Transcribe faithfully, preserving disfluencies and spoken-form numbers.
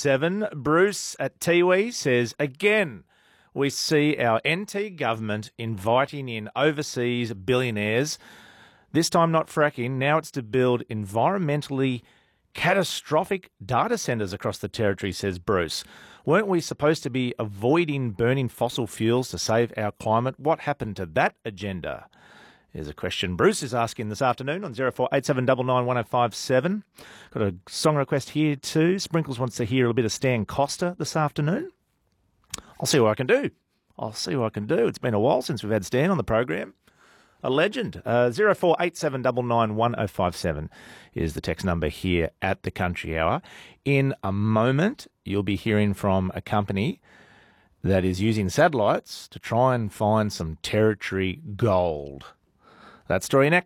seven. Bruce at Tiwi says, again, we see our N T government inviting in overseas billionaires. This time not fracking. Now it's to build environmentally catastrophic data centres across the territory, says Bruce. Weren't we supposed to be avoiding burning fossil fuels to save our climate? What happened to that agenda? Here's a question Bruce is asking this afternoon on zero four eight seven nine nine one oh five seven. Got a song request here too. Sprinkles wants to hear a bit of Stan Costa this afternoon. I'll see what I can do. I'll see what I can do. It's been a while since we've had Stan on the program. A legend. Uh, zero four eight seven nine nine one oh five seven is the text number here at the Country Hour. In a moment, you'll be hearing from a company that is using satellites to try and find some territory gold. That story next.